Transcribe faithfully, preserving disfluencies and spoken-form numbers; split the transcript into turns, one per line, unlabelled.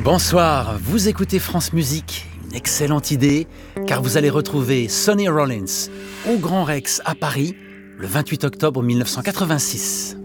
Bonsoir, vous écoutez France Musique, une excellente idée, car vous allez retrouver Sonny Rollins au Grand Rex à Paris, le vingt-huit octobre mille neuf cent quatre-vingt-six.